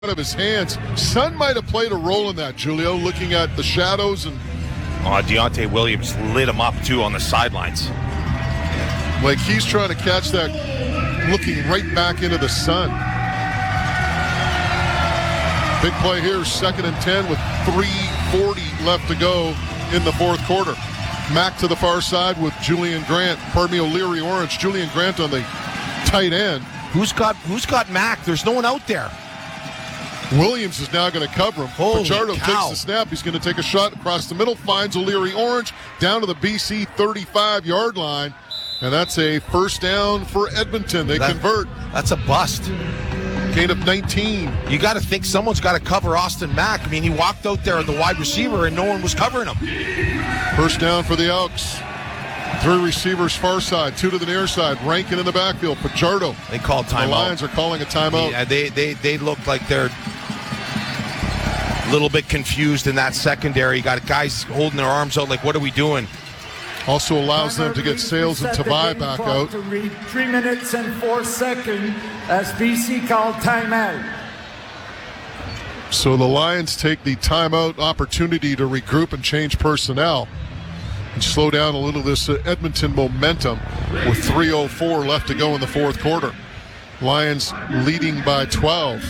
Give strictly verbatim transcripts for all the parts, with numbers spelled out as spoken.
of his hands. Sun might have played a role in that, Julio, looking at the shadows. And uh, Deontay Williams lit him up, too, on the sidelines. Like he's trying to catch that, looking right back into the sun. Big play here, second and ten with three forty left to go in the fourth quarter. Mack to the far side with Julian Grant. Pardon me, O'Leary Orange. Julian Grant on the tight end. Who's got Who's got Mack? There's no one out there. Williams is now going to cover him. Holy Pichardo cow. takes the snap. He's going to take a shot across the middle, finds O'Leary Orange down to the B C thirty-five-yard line. And that's a first down for Edmonton. They that, convert. That's a bust. Gain of nineteen. You got to think someone's got to cover Austin Mack. I mean, he walked out there at the wide receiver and no one was covering him. First down for the Elks. Three receivers far side, two to the near side. Rankin in the backfield. Pichardo. They called timeout. The Lions are calling a timeout. Yeah, they, they, they look like they're a little bit confused in that secondary. You got guys holding their arms out like, what are we doing? Also allows them to get Sales and Tavai back out. To read three minutes and four seconds as B C called timeout. So the Lions take the timeout opportunity to regroup and change personnel and slow down a little this uh, Edmonton momentum with three oh four left to go in the fourth quarter. Lions leading by twelve.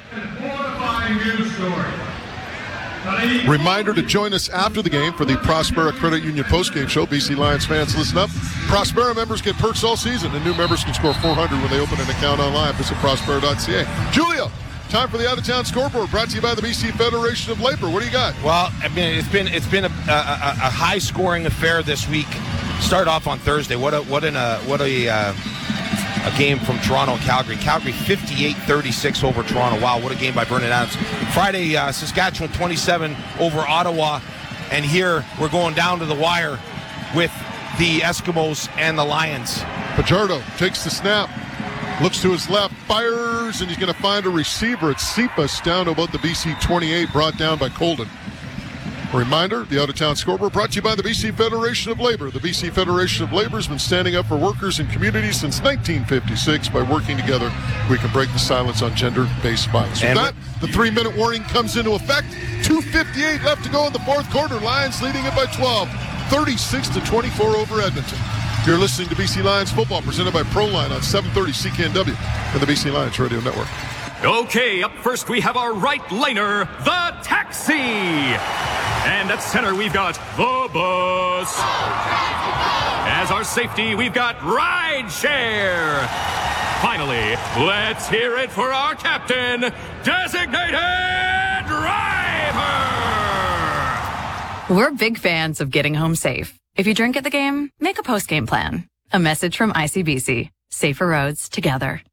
Reminder to join us after the game for the Prospera Credit Union postgame show. B C Lions fans, listen up. Prospera members get perks all season, and new members can score four hundred when they open an account online. Visit prospera dot c a. Julio, time for the out-of-town scoreboard, brought to you by the B C Federation of Labor. What do you got? Well, I mean, it's been it's been a, a, a high-scoring affair this week. Start off on Thursday. What a what an uh, what a uh, a game from Toronto and Calgary. Calgary fifty-eight thirty-six over Toronto. Wow, what a game by Vernon Adams. Friday, uh, Saskatchewan twenty-seven over Ottawa. And here we're going down to the wire with the Eskimos and the Lions. Pichardo takes the snap, looks to his left, fires, and he's going to find a receiver. It's Cephas down to about the B C twenty-eight, brought down by Colden. A reminder, the out-of-town scoreboard brought to you by the B C Federation of Labor. The B C Federation of Labor has been standing up for workers and communities since nineteen fifty-six. By working together, we can break the silence on gender-based violence. With that, the three-minute warning comes into effect. two fifty-eight left to go in the fourth quarter. Lions leading it by twelve, thirty-six to twenty-four over Edmonton. You're listening to B C Lions football, presented by Proline on seven thirty C K N W and the B C Lions Radio Network. Okay, up first we have our right laner, the Taxi. And at center we've got the Bus. As our safety, we've got Rideshare. Finally, let's hear it for our captain, Designated Driver. We're big fans of getting home safe. If you drink at the game, make a post-game plan. A message from I C B C. Safer roads together.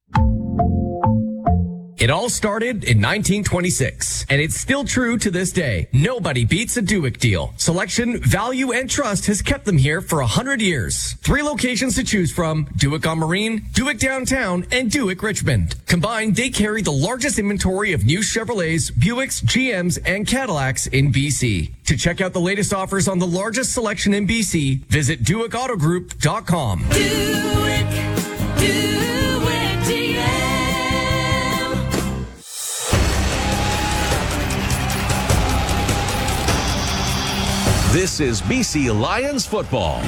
It all started in nineteen twenty-six, and it's still true to this day. Nobody beats a Duick deal. Selection, value, and trust has kept them here for one hundred years. Three locations to choose from: Duick on Marine, Duick Downtown, and Duick Richmond. Combined, they carry the largest inventory of new Chevrolets, Buicks, G Ms, and Cadillacs in B C. To check out the latest offers on the largest selection in B C, visit Duick Auto Group dot com. Duick, Duick. This is B C Lions football.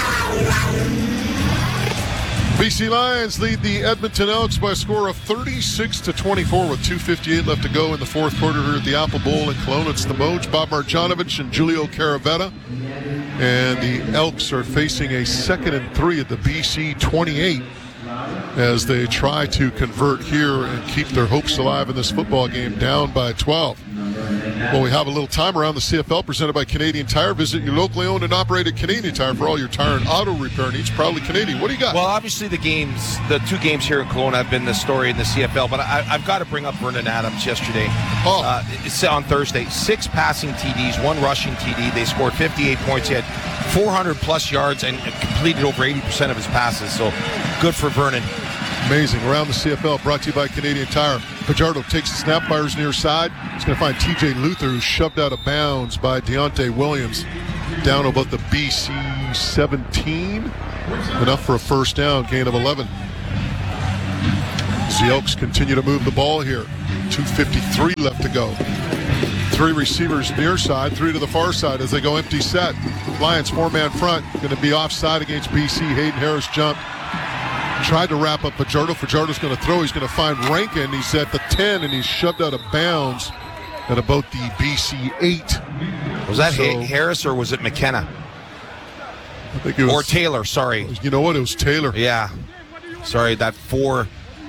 B C Lions lead the Edmonton Elks by a score of thirty-six to twenty-four with two fifty-eight left to go in the fourth quarter here at the Apple Bowl in Kelowna. It's the Moj, Bob Marjanovic, and Julio Caravetta. And the Elks are facing a second and three at the B C twenty-eight as they try to convert here and keep their hopes alive in this football game, down by twelve. Well, we have a little time around the C F L presented by Canadian Tire. Visit your locally owned and operated Canadian Tire for all your tire and auto repair needs. Proudly Canadian. What do you got? Well, obviously the games, the two games here in Kelowna have been the story in the C F L, but I, I've got to bring up Vernon Adams yesterday. Oh. Uh, it's on Thursday. Six passing T Ds, one rushing T D. They scored fifty-eight points. He had four hundred plus yards and completed over eighty percent of his passes. So good for Vernon. Amazing. Around the C F L, brought to you by Canadian Tire. Pichardo takes the snap, fires near side. He's going to find T J Luther, who's shoved out of bounds by Deontay Williams. Down about the B C seventeen. Enough for a first down, gain of eleven. As the Elks continue to move the ball here. two fifty-three left to go. Three receivers near side, three to the far side as they go empty set. Lions four-man front, going to be offside against B C. Hayden Harris jumped. Tried to wrap up Fajardo. Fajardo's going to throw. He's going to find Rankin. He's at the ten, and he's shoved out of bounds at about the B C eight. Was that So- Ha- Harris or was it McKenna? I think it was, Or Taylor, sorry. You know what? It was Taylor. Yeah. Sorry, that four.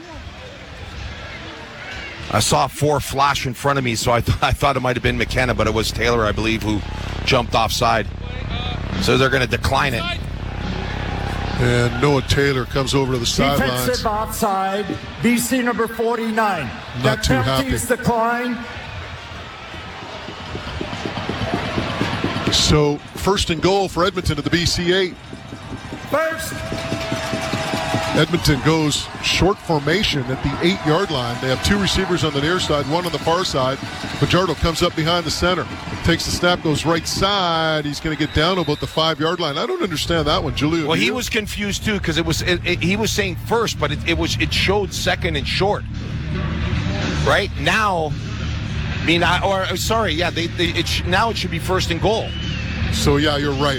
I saw four flash in front of me, so I, th- I thought it might have been McKenna, but it was Taylor, I believe, who jumped offside. So they're going to decline it. And Noah Taylor comes over to the sidelines. Defensive offside, B C number forty-nine. Not the too happy. penalties decline. So first and goal for Edmonton at the B C eight. First, Edmonton goes short formation at the eight-yard line. They have two receivers on the near side, one on the far side. Fajardo comes up behind the center, takes the snap, goes right side. He's going to get down about the five-yard line. I don't understand that one, Julio. Well, do he you? was confused too because it was it, it, he was saying first, but it, it was it showed second and short. Right now, I mean, I, or sorry, yeah, they, they it sh- now it should be first and goal. So, yeah, you're right.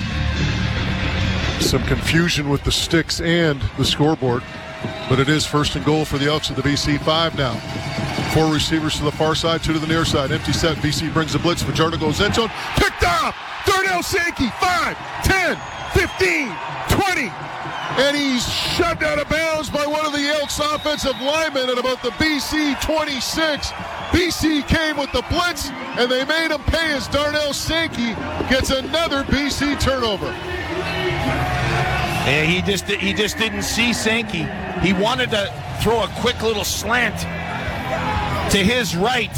Some confusion with the sticks and the scoreboard. But it is first and goal for the Elks at the B C five now. Four receivers to the far side, two to the near side. Empty set. B C brings the blitz. Fajardo goes end zone. Picked off. Darnell Sankey. five, ten, fifteen, twenty. And he's shoved out of bounds by one of the Elks offensive linemen at about the B C twenty-six. B C came with the blitz, and they made him pay as Darnell Sankey gets another B C turnover. And he just he just didn't see Sankey. He wanted to throw a quick little slant to his right.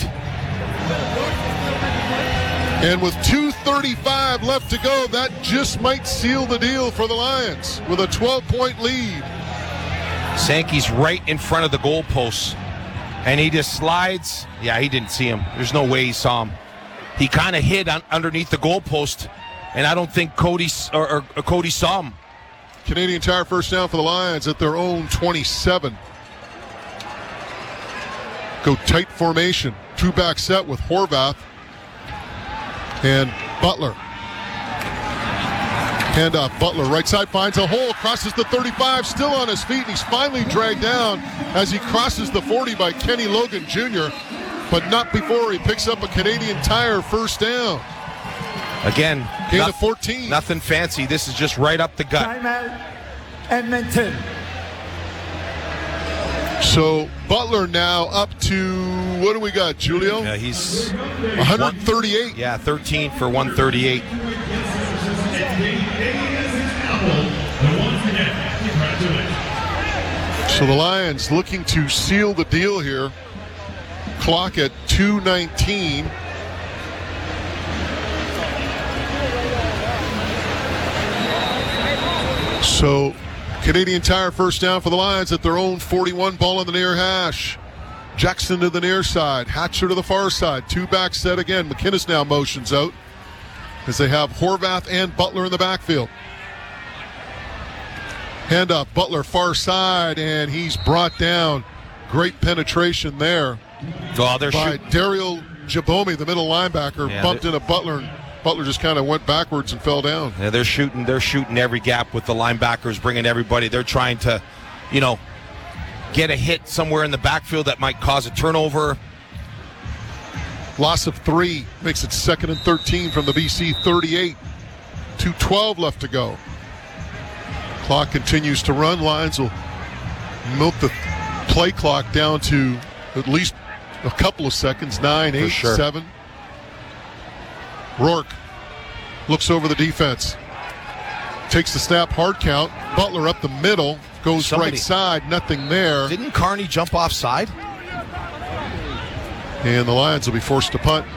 And with two thirty-five left to go, that just might seal the deal for the Lions with a twelve-point lead. Sankey's right in front of the goalposts, and he just slides. Yeah, he didn't see him. There's no way he saw him. He kind of hid un- underneath the goalpost, and I don't think Cody s- or, or, or Cody saw him. Canadian Tire first down for the Lions at their own twenty-seven. Go tight formation. Two back set with Horvath and Butler. Handoff, Butler, right side finds a hole, crosses the thirty-five, still on his feet, and he's finally dragged down as he crosses the forty by Kenny Logan Junior, but not before he picks up a Canadian Tire first down. Again, Gain noth- of fourteen. Nothing fancy. This is just right up the gut. timeout, Edmonton. So Butler now up to, what do we got, Julio? Yeah, he's one thirty-eight. yeah, thirteen for one thirty-eight. So the Lions looking to seal the deal here. Clock at two nineteen. So Canadian Tire first down for the Lions at their own forty-one, ball on the near hash. Jackson to the near side, Hatcher to the far side, two back set again. McInnes now motions out as they have Horvath and Butler in the backfield. Handoff, Butler far side, and he's brought down. Great penetration there Oh, they're by shooting. Daryl Jabomi, the middle linebacker, Yeah, bumped they- into Butler, and Butler just kind of went backwards and fell down. Yeah, they're shooting. They're shooting every gap with the linebackers, bringing everybody. They're trying to, you know, get a hit somewhere in the backfield that might cause a turnover. Loss of three makes it second and thirteen from the B C thirty-eight. two twelve left to go. Clock continues to run. Lions will milk the play clock down to at least a couple of seconds. Nine, eight, sure. seven. Rourke looks over the defense. Takes the snap, hard count. Butler up the middle. Goes Somebody- right side. Nothing there. Didn't Carney jump offside? And the Lions will be forced to punt.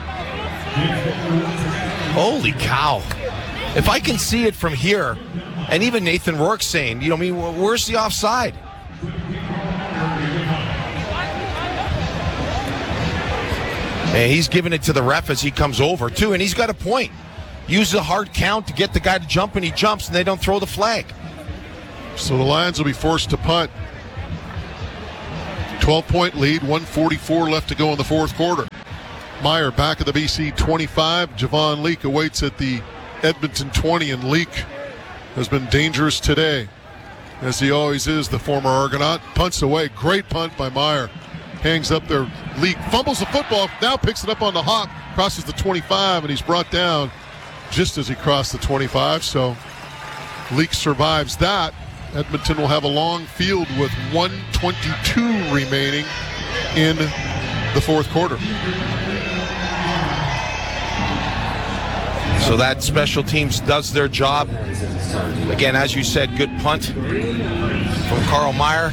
Holy cow! If I can see it from here, and even Nathan Rourke saying, you know, I mean, wh- where's the offside? And he's giving it to the ref as he comes over too, and he's got a point. Use the hard count to get the guy to jump, and he jumps, and they don't throw the flag. So the Lions will be forced to punt. twelve-point lead, one forty-four left to go in the fourth quarter. Meyer back at the B C twenty-five. Javon Leake awaits at the Edmonton twenty, and Leake has been dangerous today, as he always is, the former Argonaut. Punts away. Great punt by Meyer. Hangs up there. Leake fumbles the football, now picks it up on the hop, crosses the twenty-five, and he's brought down just as he crossed the twenty-five. So Leake survives that. Edmonton will have a long field with one twenty-two remaining in the fourth quarter. So that special teams does their job. Again, as you said, good punt from Carl Meyer.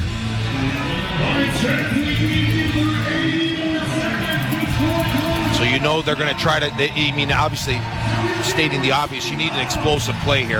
So you know they're going to try to, they, I mean, obviously, stating the obvious, you need an explosive play here.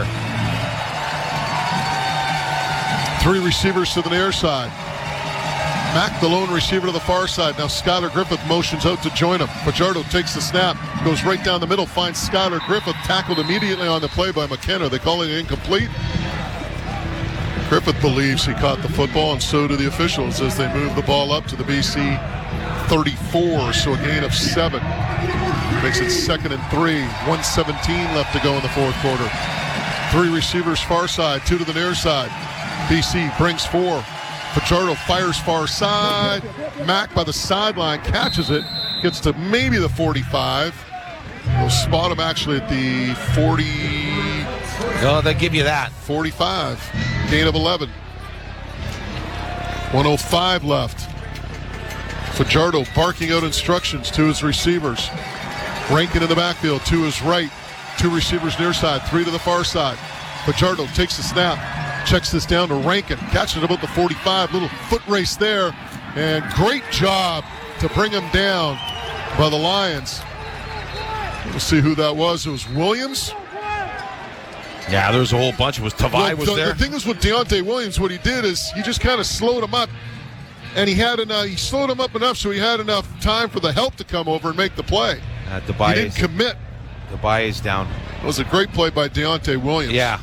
Three receivers to the near side. Mack, the lone receiver, to the far side. Now Skylar Griffith motions out to join him. Fajardo takes the snap, goes right down the middle, finds Skylar Griffith, tackled immediately on the play by McKenna. They call it incomplete. Griffith believes he caught the football, and so do the officials as they move the ball up to the B C thirty-four, so a gain of seven. Makes it second and three. one seventeen left to go in the fourth quarter. Three receivers far side, two to the near side. B C brings four. Fajardo fires far side. Mack by the sideline catches it. Gets to maybe the forty-five. We'll spot him actually at the forty. Oh, they give you that. forty-five. Gain of eleven. one oh five left. Fajardo barking out instructions to his receivers. Rankin in the backfield to his right. Two receivers near side, three to the far side. Fajardo takes the snap. Checks this down to Rankin. Catching it about the forty-five. Little foot race there. And great job to bring him down by the Lions. We'll see who that was. It was Williams. Yeah, there was a whole bunch. It was Tavai Well, was the, there. The thing is with Deontay Williams, what he did is he just kind of slowed him up. And he had enough, he slowed him up enough so he had enough time for the help to come over and make the play. Uh, He Tavai didn't is, commit. Tavai is down. It was a great play by Deontay Williams. Yeah.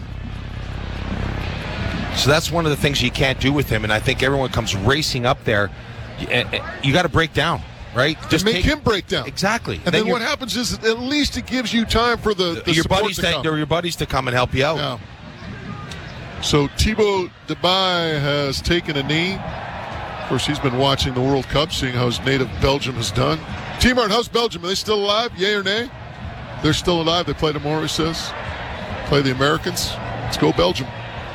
So that's one of the things you can't do with him, and I think everyone comes racing up there. You, you got to break down, right? Just make take, him break down. Exactly. And then, then what happens is at least it gives you time for the, the your support buddies to to, come. your buddies to come and help you out. Yeah. So Thibaut Debye has taken a knee. Of course, he's been watching the World Cup, seeing how his native Belgium has done. T-Mart, how's Belgium? Are they still alive? Yay or nay? They're still alive. They play tomorrow, he says. Play the Americans. Let's go Belgium.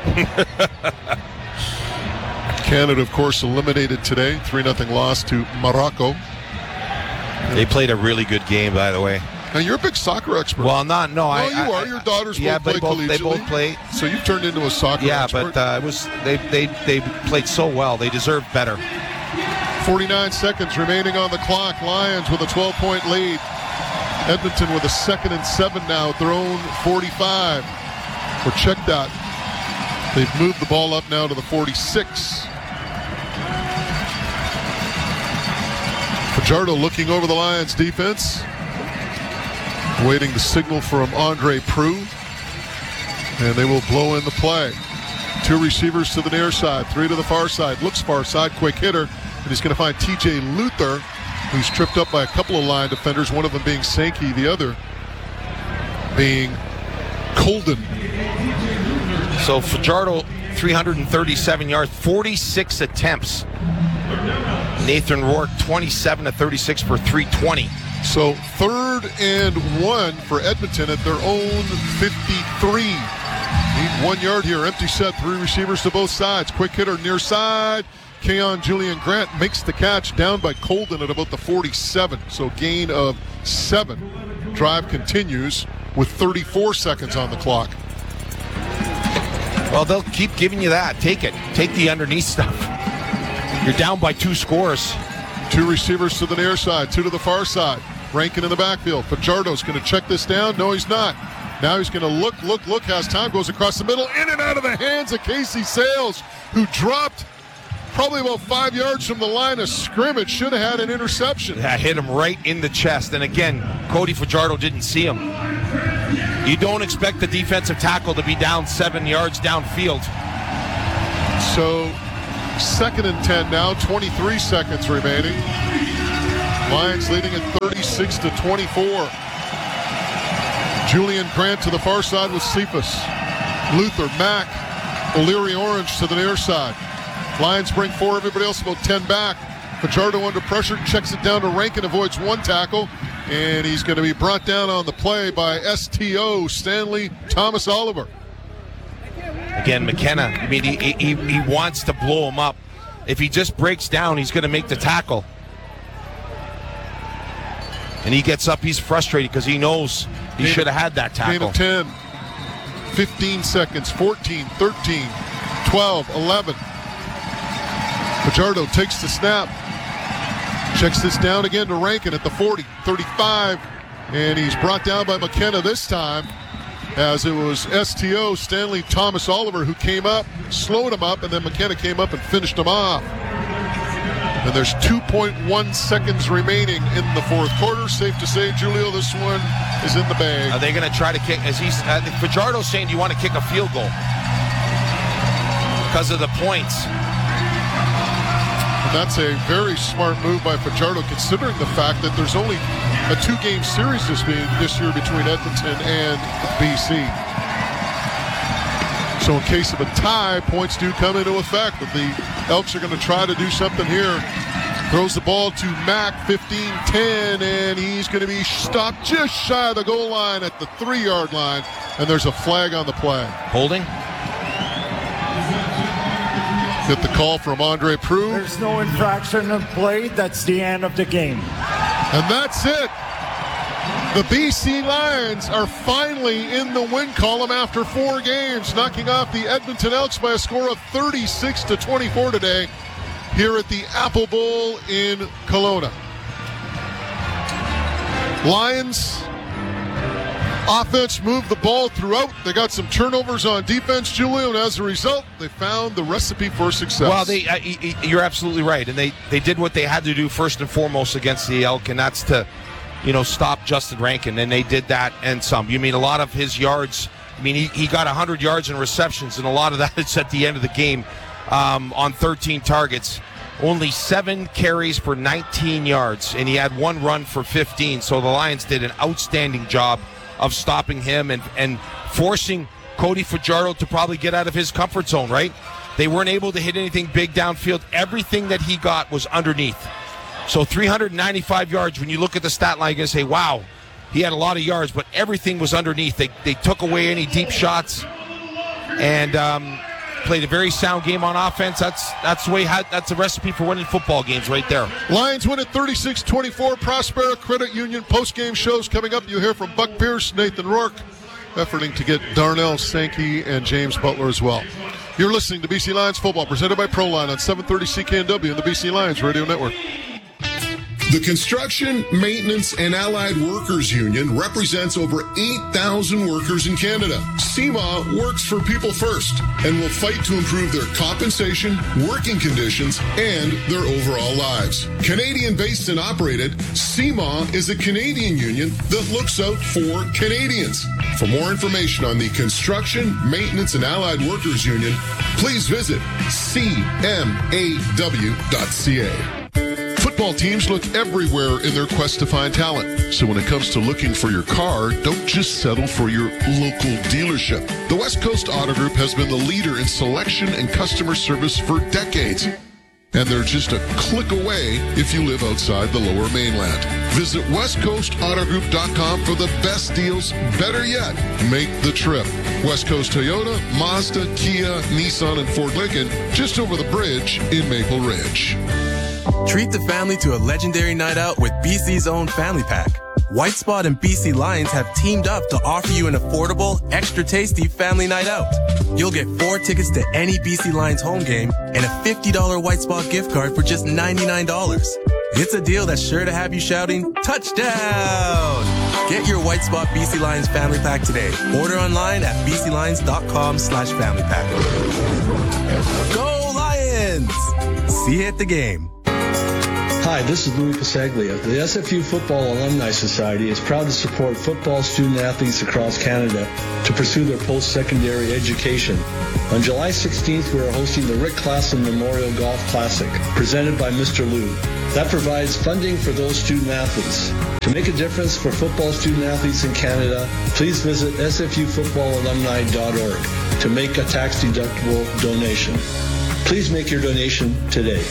Canada, of course, eliminated today. three nothing loss to Morocco. They played a really good game, by the way. Now, you're a big soccer expert. Well, not, no. Well, I, you I, are. Your daughters yeah, both they play both, they collegiately. both play. So you've turned into a soccer Yeah, expert. but uh, it was they, they, they played so well. They deserved better. forty-nine seconds remaining on the clock. Lions with a twelve-point lead. Edmonton with a second and seven now at their own forty-five. Or check that. They've moved the ball up now to the forty-six. Fajardo looking over the Lions defense. Waiting the signal from Andre Proulx. And they will blow in the play. Two receivers to the near side, three to the far side. Looks far side, quick hitter. And he's going to find T J Luther, who's tripped up by a couple of line defenders, one of them being Sankey, the other being Colden. So Fajardo, three hundred thirty-seven yards, forty-six attempts. Nathan Rourke, twenty-seven to thirty-six for three twenty. So third and one for Edmonton at their own fifty-three. Need one yard here. Empty set, three receivers to both sides. Quick hitter near side. Keon Julian Grant makes the catch down by Colden at about the forty-seven. So gain of seven. Drive continues with thirty-four seconds on the clock. Well, they'll keep giving you that. Take it. Take the underneath stuff. You're down by two scores. Two receivers to the near side, two to the far side. Rankin in the backfield. Fajardo's going to check this down. No, he's not. Now he's going to look, look, look, has time, goes across the middle, in and out of the hands of Casey Sales, who dropped probably about five yards from the line of scrimmage. Should have had an interception. That hit him right in the chest. And again, Cody Fajardo didn't see him. You don't expect the defensive tackle to be down seven yards downfield. So Second and ten now, twenty-three seconds remaining. Lions leading at thirty-six to twenty-four. Julian Grant to the far side with Cephas. Luther, Mack, O'Leary Orange to the near side. Lions bring four, everybody else about ten back. Fajardo under pressure, checks it down to Rankin, avoids one tackle, and he's going to be brought down on the play by S T O, Stanley Thomas Oliver. Again, McKenna, I mean, he, he, he wants to blow him up. If he just breaks down, he's going to make the tackle. And he gets up, he's frustrated because he knows he should have had that tackle. Gain of ten, fifteen seconds, fourteen, thirteen, twelve, eleven. Fajardo takes the snap, checks this down again to Rankin at the forty, thirty-five, and he's brought down by McKenna this time, as it was S T O, Stanley Thomas Oliver, who came up, slowed him up, and then McKenna came up and finished him off. And there's two point one seconds remaining in the fourth quarter. Safe to say, Julio, this one is in the bag. Are they going to try to kick? As he's uh, Fajardo's saying, do you want to kick a field goal because of the points? And that's a very smart move by Fajardo, considering the fact that there's only a two-game series this, being, this year between Edmonton and B C. So in case of a tie, points do come into effect, but the Elks are going to try to do something here. Throws the ball to Mack, fifteen ten, and he's going to be stopped just shy of the goal line at the three-yard line, and there's a flag on the play. Holding? Get the call from Andre Proulx. There's no infraction of play. That's the end of the game. And that's it. The B C Lions are finally in the win column after four games, knocking off the Edmonton Elks by a score of thirty-six to twenty-four today here at the Apple Bowl in Kelowna. Lions offense moved the ball throughout. They got some turnovers on defense, Julio, and as a result, they found the recipe for success. Well, they, uh, you're absolutely right, and they, they did what they had to do first and foremost against the Elk, and that's to, you know, stop Justin Rankin, and they did that and some. You mean a lot of his yards, I mean, he, he got one hundred yards in receptions, and a lot of that is at the end of the game um, on thirteen targets. Only seven carries for nineteen yards, and he had one run for fifteen, so the Lions did an outstanding job of stopping him and, and forcing Cody Fajardo to probably get out of his comfort zone, right? They weren't able to hit anything big downfield. Everything that he got was underneath. So three hundred ninety-five yards, when you look at the stat line, you're going to say, wow, he had a lot of yards, but everything was underneath. They they took away any deep shots and um, played a very sound game on offense. That's that's the way that's a recipe for winning football games right there. Lions win at thirty-six twenty-four. Prospera Credit Union post-game shows coming up. You'll hear from Buck Pierce, Nathan Rourke, efforting to get Darnell Sankey and James Butler as well. You're listening to B C Lions Football, presented by Proline on seven thirty C K N W and the B C Lions Radio Network. The Construction, Maintenance, and Allied Workers Union represents over eight thousand workers in Canada. C M A works for people first and will fight to improve their compensation, working conditions, and their overall lives. Canadian-based and operated, C M A is a Canadian union that looks out for Canadians. For more information on the Construction, Maintenance, and Allied Workers Union, please visit c m a w dot c a. Football teams look everywhere in their quest to find talent. So when it comes to looking for your car, don't just settle for your local dealership. The West Coast Auto Group has been the leader in selection and customer service for decades. And they're just a click away if you live outside the Lower Mainland. Visit west coast auto group dot com for the best deals. Better yet, make the trip. West Coast Toyota, Mazda, Kia, Nissan, and Ford Lincoln, just over the bridge in Maple Ridge. Treat the family to a legendary night out with B C's own Family Pack. White Spot and B C Lions have teamed up to offer you an affordable, extra tasty family night out. You'll get four tickets to any B C Lions home game and a fifty dollars White Spot gift card for just ninety-nine dollars. It's a deal that's sure to have you shouting, touchdown! Get your White Spot B C Lions Family Pack today. Order online at b c lions dot com slash family pack. Go Lions! See you at the game. Hi, this is Louis Pasaglia. The S F U Football Alumni Society is proud to support football student-athletes across Canada to pursue their post-secondary education. On July sixteenth, we are hosting the Rick Klassen Memorial Golf Classic, presented by Mister Lou. That provides funding for those student-athletes. To make a difference for football student-athletes in Canada, please visit s f u football alumni dot org to make a tax-deductible donation. Please make your donation today.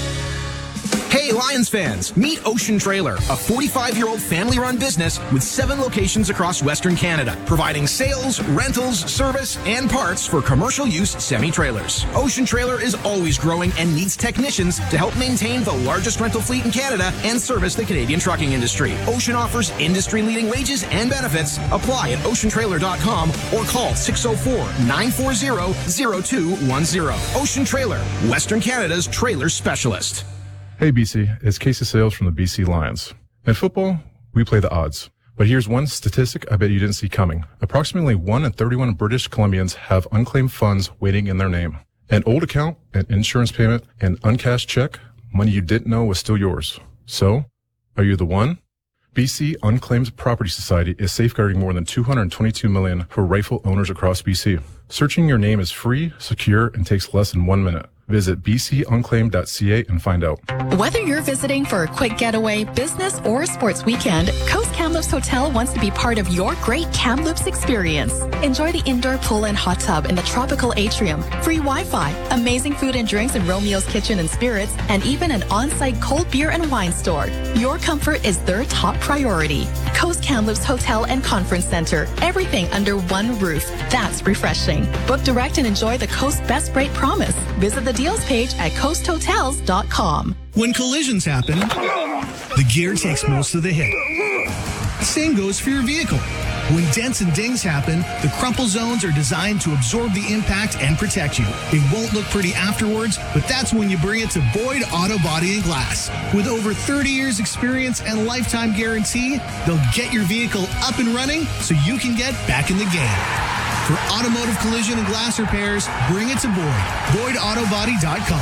Hey Lions fans, meet Ocean Trailer, a forty-five-year-old family-run business with seven locations across Western Canada, providing sales, rentals, service, and parts for commercial use semi-trailers. Ocean Trailer is always growing and needs technicians to help maintain the largest rental fleet in Canada and service the Canadian trucking industry. Ocean offers industry-leading wages and benefits. Apply at ocean trailer dot com or call six oh four, nine four zero, zero two one zero. Ocean Trailer, Western Canada's trailer specialist. Hey B C, it's Casey Sales from the B C Lions. In football, we play the odds. But here's one statistic I bet you didn't see coming. Approximately one in thirty-one British Columbians have unclaimed funds waiting in their name. An old account, an insurance payment, an uncashed check, money you didn't know was still yours. So, are you the one? B C Unclaimed Property Society is safeguarding more than two hundred twenty-two million for rightful owners across B C. Searching your name is free, secure, and takes less than one minute. Visit b c unclaimed dot c a and find out. Whether you're visiting for a quick getaway, business, or sports weekend, Coast Kamloops Hotel wants to be part of your great Kamloops experience. Enjoy the indoor pool and hot tub in the tropical atrium, free Wi-Fi, amazing food and drinks in Romeo's Kitchen and Spirits, and even an on-site cold beer and wine store. Your comfort is their top priority. Coast Kamloops Hotel and Conference Center. Everything under one roof. That's refreshing. Book direct and enjoy the Coast Best Rate Promise. Visit the deals page at coast hotels dot com. When collisions happen, the gear takes most of the hit. Same goes for your vehicle. When dents and dings happen, the crumple zones are designed to absorb the impact and protect you. It won't look pretty afterwards, but that's when you bring it to Boyd Auto Body and Glass. With over thirty years experience and lifetime guarantee, they'll get your vehicle up and running so you can get back in the game. For automotive collision and glass repairs, bring it to Boyd. boyd auto body dot com.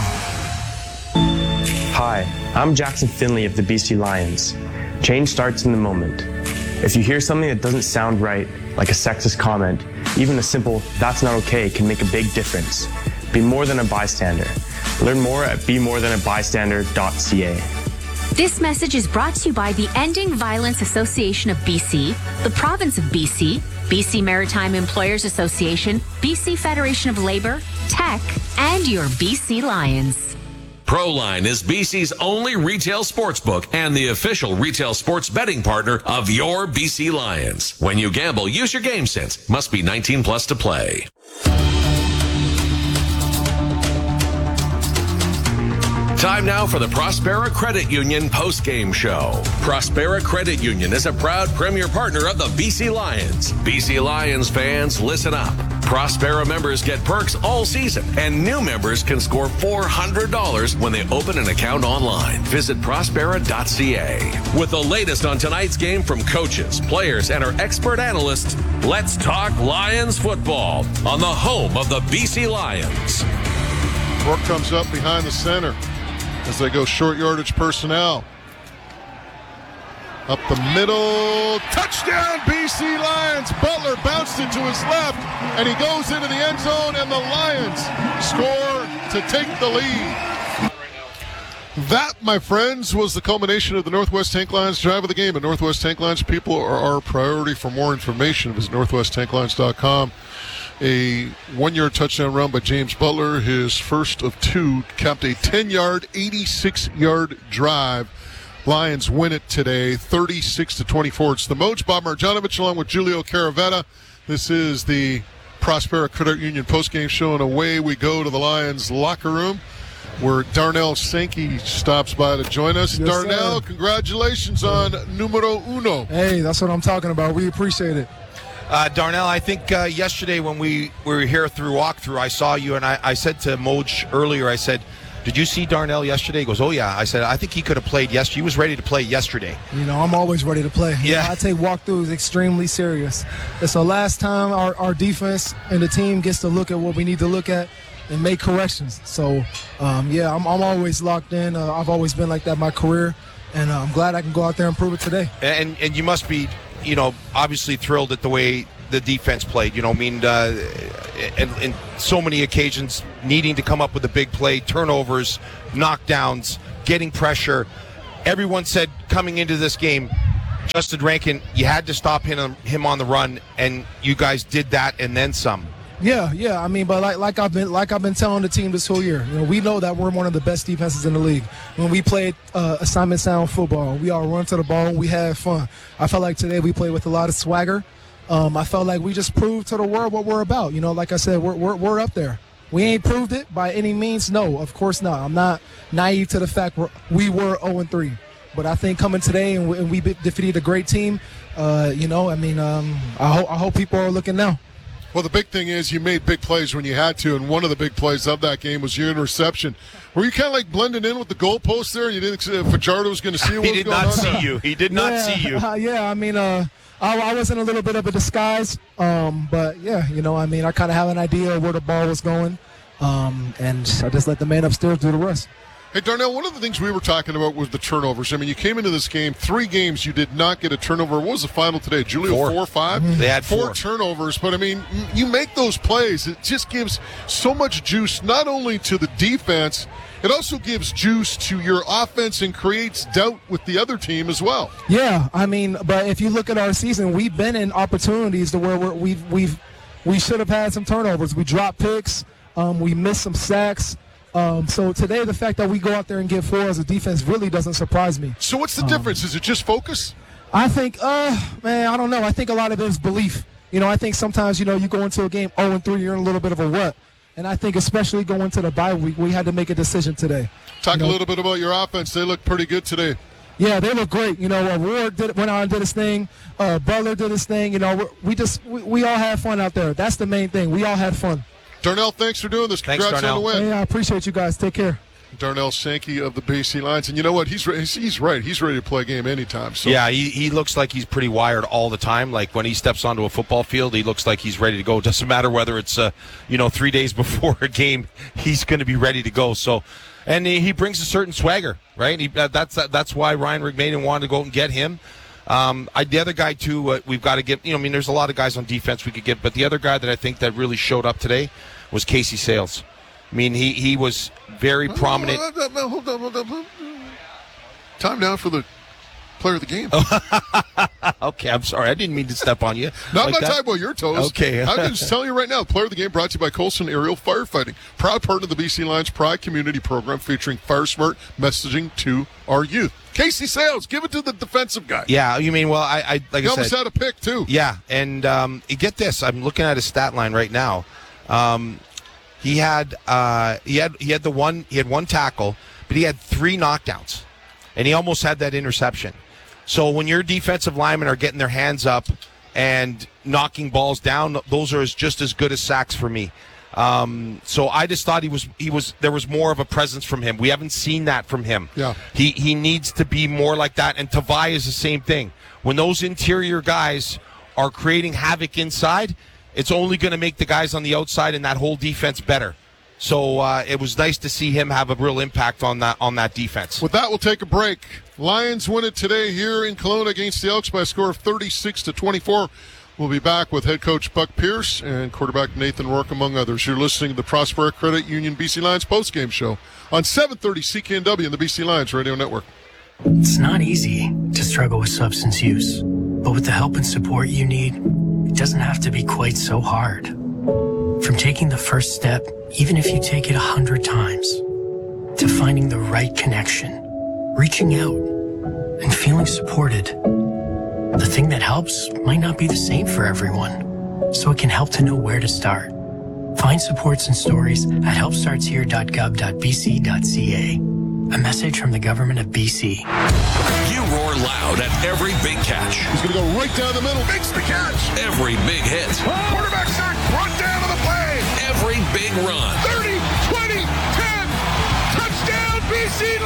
Hi, I'm Jackson Finley of the B C Lions. Change starts in the moment. If you hear something that doesn't sound right, like a sexist comment, even a simple, "that's not okay," can make a big difference. Be more than a bystander. Learn more at be more than a bystander dot c a. This message is brought to you by the Ending Violence Association of B C, the Province of B C, B C Maritime Employers Association, B C Federation of Labor, Tech, and your B C Lions. Proline is B C's only retail sports book and the official retail sports betting partner of your B C Lions. When you gamble, use your game sense. Must be nineteen plus to play. Time now for the Prospera Credit Union post-game show. Prospera Credit Union is a proud premier partner of the B C Lions. B C Lions fans, listen up. Prospera members get perks all season, and new members can score four hundred dollars when they open an account online. Visit prospera dot c a. With the latest on tonight's game from coaches, players, and our expert analysts, let's talk Lions football on the home of the B C Lions. Rourke comes up behind the center as they go short yardage personnel. Up the middle, touchdown B C Lions. Butler bounced into his left, and he goes into the end zone, and the Lions score to take the lead. That, my friends, was the culmination of the Northwest Tank Lions drive of the game. At Northwest Tank Lions, people are our priority. For more information, visit northwest tank lines dot com. A one-yard touchdown run by James Butler, his first of two, capped a ten-yard, eighty-six-yard drive. Lions win it today, thirty-six to twenty-four. It's the Moj, Bob Marjanovic, along with Julio Caravetta. This is the Prospera Credit Union postgame show, and away we go to the Lions locker room, where Darnell Sankey stops by to join us. Yes, Darnell, sir. Congratulations on numero uno. Hey, that's what I'm talking about. We appreciate it. Uh, Darnell, I think uh, yesterday when we were here through walkthrough, I saw you, and I, I said to Moj earlier, I said, did you see Darnell yesterday? He goes, oh, yeah. I said, I think he could have played yesterday. He was ready to play yesterday. You know, I'm always ready to play. You Yeah. know, I take walkthroughs extremely serious. It's the last time our, our defense and the team gets to look at what we need to look at. and make corrections. So, um, yeah, I'm, I'm always locked in. Uh, I've always been like that in my career, and uh, I'm glad I can go out there and prove it today. And and you must be, you know, obviously thrilled at the way the defense played. You know, I mean, uh, in, in so many occasions, needing to come up with a big play, turnovers, knockdowns, getting pressure. Everyone said coming into this game, Justin Rankin, you had to stop him, him on the run, and you guys did that and then some. Yeah, yeah. I mean, but like like I've been like I've been telling the team this whole year, you know, we know that we're one of the best defenses in the league. When we played uh, assignment sound football, we all run to the ball, we had fun. I felt like today we played with a lot of swagger. Um, I felt like we just proved to the world what we're about. You know, like I said, we're we're, we're up there. We ain't proved it by any means. No, of course not. I'm not naive to the fact we're, we were oh and three. But I think coming today and we, and we defeated a great team, uh, you know, I mean, um, I, ho- I hope people are looking now. Well, the big thing is you made big plays when you had to, and one of the big plays of that game was your interception. Were you kind of like blending in with the goalpost there? You didn't uh, Fajardo was going to see what he was did going not on? see you. He did not yeah, see you. Uh, yeah, I mean, uh, I, I was in a little bit of a disguise, um, but yeah, you know, I mean, I kind of have an idea of where the ball was going, um, and I just let the man upstairs do the rest. Hey, Darnell, one of the things we were talking about was the turnovers. I mean, you came into this game, three games, you did not get a turnover. What was the final today? Julio, four, four or five? Mm-hmm. They had four. four. turnovers, but I mean, you make those plays. It just gives so much juice, not only to the defense, it also gives juice to your offense and creates doubt with the other team as well. Yeah, I mean, but if you look at our season, we've been in opportunities to where we're, we've, we've, we should have had some turnovers. We dropped picks, um, we missed some sacks. Um, so today, the fact that we go out there and get four as a defense really doesn't surprise me. So what's the um, difference? Is it just focus? I think, uh, man, I don't know. I think a lot of it is belief. You know, I think sometimes, you know, you go into a game oh and three, you're in a little bit of a rut. And I think especially going to the bye week, we had to make a decision today. Talk you know? a little bit about your offense. They look pretty good today. Yeah, they look great. You know, uh, Ward did, went on and did his thing. Uh, Butler did his thing. You know, we just we, we all had fun out there. That's the main thing. We all had fun. Darnell, thanks for doing this. Congrats thanks, on the win. Hey, I appreciate you guys. Take care. Darnell Sankey of the B C Lions. And you know what? He's he's right. He's ready to play a game anytime. So. Yeah, he, he looks like he's pretty wired all the time. Like when he steps onto a football field, he looks like he's ready to go. It doesn't matter whether it's, uh, you know, three days before a game, he's going to be ready to go. So, and he, he brings a certain swagger, right? He, uh, that's uh, that's why Ryan Rigmaiden wanted to go out and get him. Um, I, the other guy, too, uh, we've got to get, you know, I mean, there's a lot of guys on defense we could get, but the other guy that I think that really showed up today was Casey Sales. I mean, he, he was very prominent. Hold on, hold on, hold on, hold on. Time now for the player of the game. Okay, I'm sorry. I didn't mean to step on you. No, I'm like not that. talking about your toes. Okay. I'm just telling you right now, player of the game brought to you by Colson Aerial Firefighting. Proud partner of the B C Lions Pride Community Program featuring Fire Smart messaging to our youth. Casey Sales, give it to the defensive guy. Yeah, you mean, well, I, I like he I almost said. had a pick, too. Yeah, and um, you get this. I'm looking at his stat line right now. Um, he had uh, he had he had the one he had one tackle, but he had three knockdowns, and he almost had that interception. So when your defensive linemen are getting their hands up and knocking balls down, those are just as good as sacks for me. Um, so I just thought he was he was there was more of a presence from him. We haven't seen that from him. Yeah. He he needs to be more like that. And Tavai is the same thing. When those interior guys are creating havoc inside, it's only going to make the guys on the outside and that whole defense better. So uh, it was nice to see him have a real impact on that on that defense. With that, we'll take a break. Lions win it today here in Kelowna against the Elks by a score of thirty-six to twenty-four. We'll be back with head coach Buck Pierce and quarterback Nathan Rourke, among others. You're listening to the Prospera Credit Union B C Lions postgame show on seven thirty C K N W and the B C Lions Radio Network. It's not easy to struggle with substance use, but with the help and support you need, it doesn't have to be quite so hard. From taking the first step, even if you take it a hundred times, to finding the right connection, reaching out, and feeling supported. The thing that helps might not be the same for everyone, so it can help to know where to start. Find supports and stories at help starts here dot gov dot b c dot c a. A message from the government of B C. You roar loud at every big catch. He's going to go right down the middle. Makes the catch. Every big hit. Quarterback sack. Brought down to the play. Every big run. thirty, twenty, ten. Touchdown B C Lions.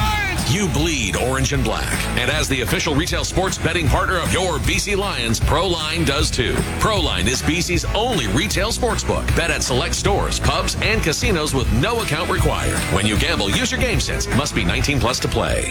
You bleed orange and black. And as the official retail sports betting partner of your B C Lions, Proline does too. Proline is B C's only retail sportsbook. Bet at select stores, pubs, and casinos with no account required. When you gamble, use your game sense. Must be nineteen plus to play.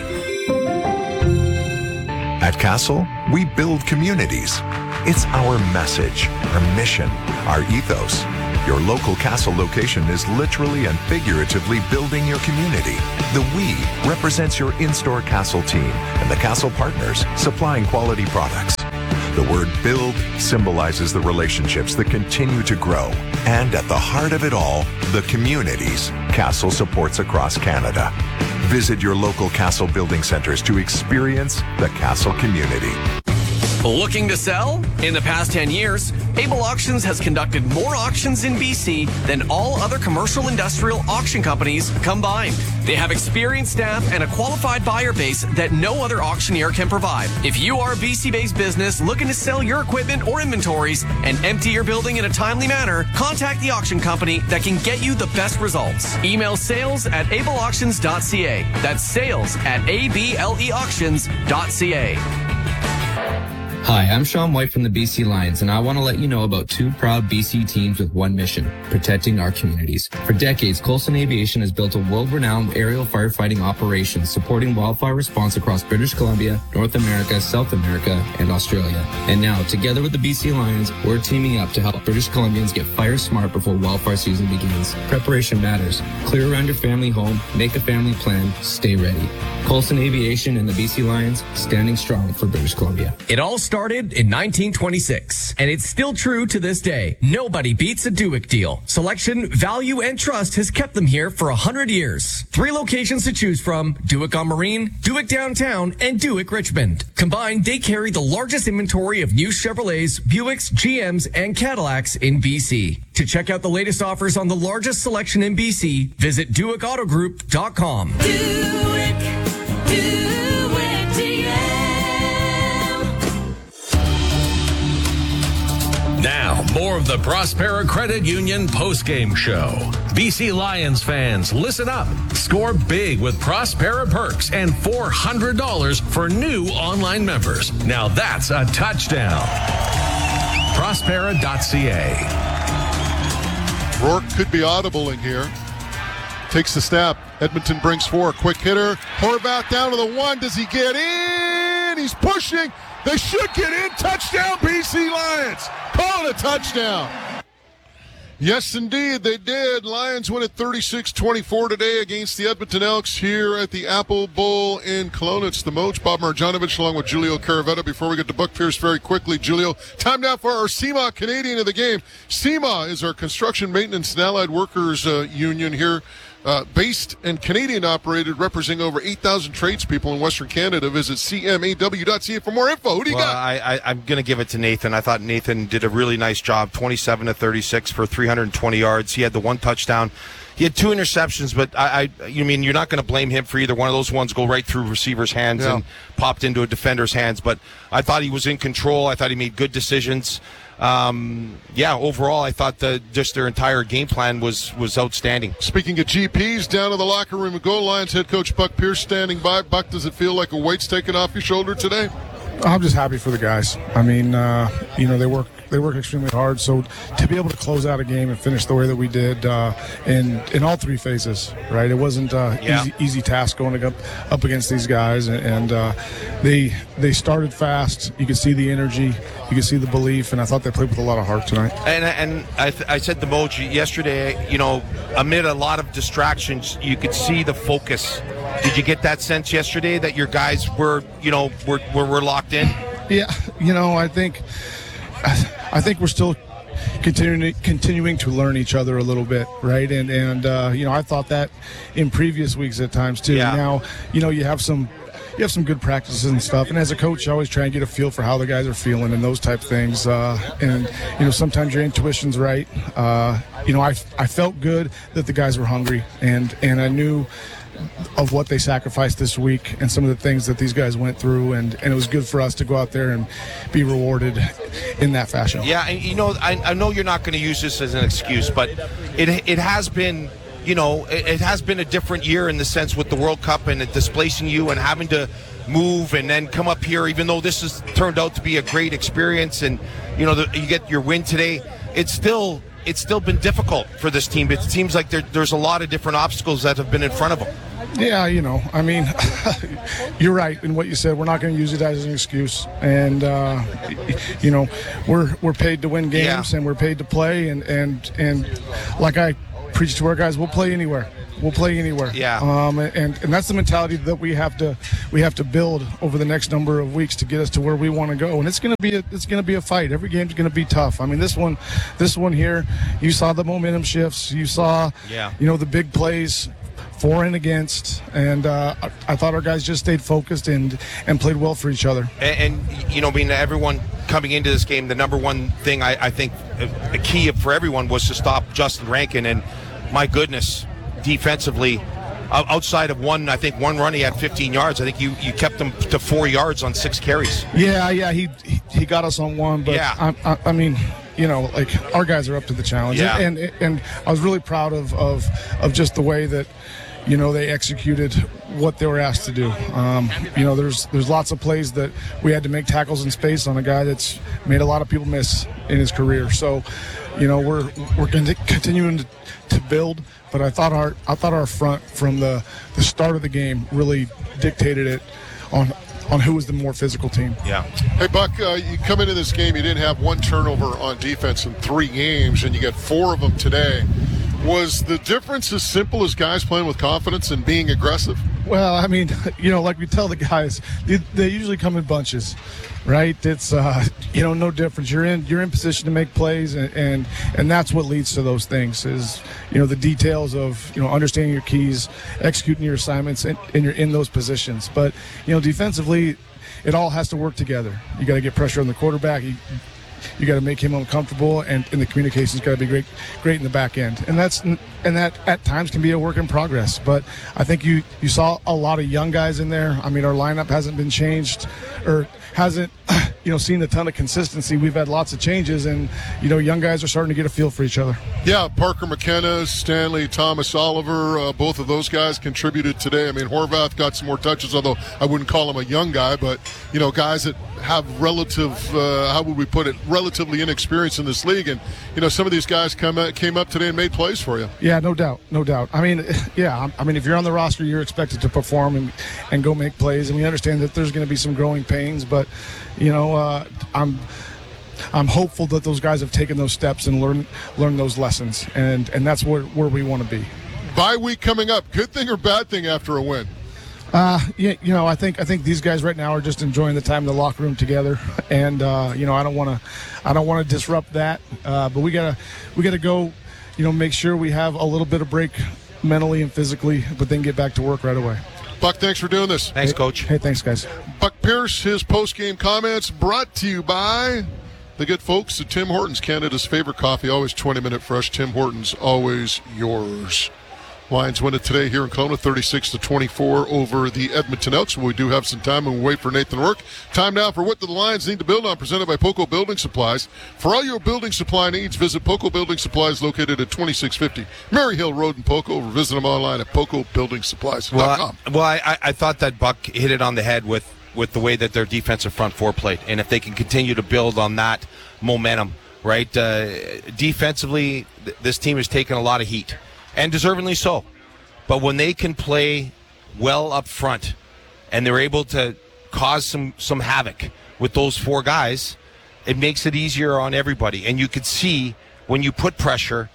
At Castle, we build communities. It's our message, our mission, our ethos. Your local Castle location is literally and figuratively building your community. The we represents your in-store Castle team and the Castle partners supplying quality products. The word build symbolizes the relationships that continue to grow. And at the heart of it all, the communities Castle supports across Canada. Visit your local Castle building centers to experience the Castle community. Looking to sell? In the past ten years, Able Auctions has conducted more auctions in B C than all other commercial industrial auction companies combined. They have experienced staff and a qualified buyer base that no other auctioneer can provide. If you are a B C-based business looking to sell your equipment or inventories and empty your building in a timely manner, contact the auction company that can get you the best results. Email sales at able auctions dot c a. That's sales at a b l e auctions dot c a. Hi, I'm Sean White from the B C Lions, and I want to let you know about two proud B C teams with one mission, protecting our communities. For decades, Coulson Aviation has built a world-renowned aerial firefighting operation supporting wildfire response across British Columbia, North America, South America, and Australia. And now, together with the B C Lions, we're teaming up to help British Columbians get fire smart before wildfire season begins. Preparation matters. Clear around your family home, make a family plan, stay ready. Coulson Aviation and the B C Lions, standing strong for British Columbia. It all started in nineteen twenty-six, and it's still true to this day. Nobody beats a Duick deal. Selection, value, and trust has kept them here for one hundred years. Three locations to choose from: Duick on Marine, Duick Downtown, and Duick Richmond. Combined, they carry the largest inventory of new Chevrolets, Buicks, G Ms, and Cadillacs in B C. To check out the latest offers on the largest selection in B C, visit Duick Auto Group dot com. Duick, Duick D M. Now, more of the Prospera Credit Union postgame show. B C Lions fans, listen up. Score big with Prospera Perks and four hundred dollars for new online members. Now that's a touchdown. Prospera dot c a. Rourke could be audible in here. Takes the snap. Edmonton brings four. Quick hitter. Horvath down to the one. Does he get in? He's pushing. They should get in. Touchdown, B C Lions. Call it a touchdown. Yes, indeed, they did. Lions win at thirty-six twenty-four today against the Edmonton Elks here at the Apple Bowl in Kelowna. It's the Moach, Bob Marjanovic, along with Julio Caravetta. Before we get to Buck Pierce very quickly, Julio, time now for our C M A Canadian of the game. C M A is our Construction Maintenance and Allied Workers uh, Union here. Uh, based and Canadian operated, representing over eight thousand tradespeople in Western Canada. Visit c m a w dot c a for more info. Who do you well, got? I, I, I'm going to give it to Nathan. I thought Nathan did a really nice job, twenty-seven to thirty-six for three hundred twenty yards. He had the one touchdown. He had two interceptions, but I, I you mean you're not going to blame him for either one of those ones go right through receiver's hands Yeah. and popped into a defender's hands. But I thought he was in control. I thought he made good decisions. Um, yeah, overall, I thought the, just their entire game plan was, was outstanding. Speaking of G Ps, down to the locker room, go Lions head coach Buck Pierce standing by. Buck, does it feel like a weight's taken off your shoulder today? I'm just happy for the guys. I mean, uh, you know, they work they work extremely hard. So to be able to close out a game and finish the way that we did uh, in in all three phases, right? It wasn't uh, Yeah. easy easy task going up up against these guys, and, and uh, they they started fast. You could see the energy, you could see the belief, and I thought they played with a lot of heart tonight. And and I, th- I said to Moji yesterday, you know, amid a lot of distractions, you could see the focus. Did you get that sense yesterday that your guys were, you know, were were, were locked in? Yeah, you know, I think I think we're still continuing continuing to learn each other a little bit, right? And and uh, you know, I thought that in previous weeks at times too. Yeah. Now, you know, you have some you have some good practices and stuff. And as a coach, you always try and get a feel for how the guys are feeling and those type of things. Uh, and you know, sometimes your intuition's right. Uh, you know, I I felt good that the guys were hungry, and and I knew of what they sacrificed this week and some of the things that these guys went through, and, and it was good for us to go out there and be rewarded in that fashion. Yeah, and you know, I, I know you're not going to use this as an excuse, but it it has been you know, it, it has been a different year in the sense with the World Cup and it displacing you and having to move and then come up here, even though this has turned out to be a great experience and, you know, the, you get your win today. It's still it's still been difficult for this team. It seems like there, there's a lot of different obstacles that have been in front of them. Yeah, you know, I mean, you're right in what you said. We're not going to use it as an excuse. And, uh, you know, we're we're paid to win games yeah. and we're paid to play. And, and, and like I preach to our guys, we'll play anywhere. We'll play anywhere. Yeah. Um, and, and that's the mentality that we have to we have to build over the next number of weeks to get us to where we want to go. And it's going to be a, it's going to be a fight. Every game's going to be tough. I mean, this one, this one here, you saw the momentum shifts. You saw, yeah. you know, the big plays. For and against, and uh, I, I thought our guys just stayed focused and and played well for each other. And, and you know, I mean, everyone coming into this game, the number one thing I, I think a key for everyone was to stop Justin Rankin. And my goodness, defensively, outside of one, I think one run he had fifteen yards. I think you, you kept him to four yards on six carries. Yeah, yeah, he he, he got us on one, but yeah. I, I, I mean. You know, like our guys are up to the challenge, yeah. and, and and I was really proud of, of of just the way that, you know, they executed what they were asked to do. Um, you know, there's there's lots of plays that we had to make tackles in space on a guy that's made a lot of people miss in his career. So, you know, we're we're going to continuing to, to build, but I thought our I thought our front from the, the start of the game really dictated it on. on who was the more physical team. Yeah. Hey, Buck, uh, you come into this game, you didn't have one turnover on defense in three games, and you got four of them today. Was the difference as simple as guys playing with confidence and being aggressive? Well, I mean, you know, like we tell the guys, they, they usually come in bunches, right? It's, uh, you know, no difference. You're in you're in position to make plays, and, and, and that's what leads to those things is, you know, the details of, you know, understanding your keys, executing your assignments, and, and you're in those positions. But, you know, defensively, it all has to work together. You got to get pressure on the quarterback. You, You got to make him uncomfortable, and, and the communication's got to be great, great in the back end. And that's and that at times can be a work in progress. But I think you you saw a lot of young guys in there. I mean, our lineup hasn't been changed, or hasn't you know seen a ton of consistency. We've had lots of changes, and you know, young guys are starting to get a feel for each other. Yeah, Parker McKenna, Stanley Thomas Oliver, uh, both of those guys contributed today. I mean, Horvath got some more touches, although I wouldn't call him a young guy, but you know, guys that have relative, uh, how would we put it, relatively inexperienced in this league, and you know, some of these guys come uh, came up today and made plays for you. Yeah, no doubt, no doubt. I mean, yeah, I mean, if you're on the roster, you're expected to perform and and go make plays, and we understand that there's going to be some growing pains, but you know, uh, I'm. I'm hopeful that those guys have taken those steps and learned learned those lessons, and, and that's where, where we want to be. Bye week coming up. Good thing or bad thing after a win? Uh, yeah, you know, I think I think these guys right now are just enjoying the time in the locker room together, and uh, you know, I don't want to I don't want to disrupt that, uh, but we gotta we gotta go, you know, make sure we have a little bit of break mentally and physically, but then get back to work right away. Buck, thanks for doing this. Thanks, Coach. Hey, thanks, guys. Buck Pierce, his post-game comments brought to you by the good folks at Tim Hortons, Canada's favorite coffee, always twenty-minute fresh. Tim Hortons, always yours. Lions win it today here in Kelowna, thirty-six to twenty-four over the Edmonton Elks. We do have some time and we wait for Nathan Rourke. Time now for What Do the Lions Need to Build On, presented by Poco Building Supplies. For all your building supply needs, visit Poco Building Supplies, located at twenty-six fifty Mary Hill Road in Poco, or visit them online at poco building supplies dot com. Well, I, well I, I thought that Buck hit it on the head with, with the way that their defensive front four played. And if they can continue to build on that momentum, right, uh, defensively, th- this team has taken a lot of heat. And deservingly so. But when they can play well up front and they're able to cause some, some havoc with those four guys, it makes it easier on everybody. And you could see when you put pressure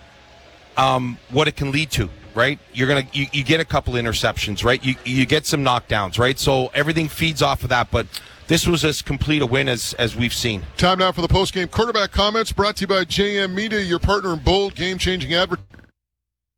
um, what it can lead to, right? You're gonna you, you get a couple interceptions, right? You you get some knockdowns, right? So everything feeds off of that, but this was as complete a win as, as we've seen. Time now for the post-game quarterback comments, brought to you by J M Media, your partner in bold, game-changing advertising.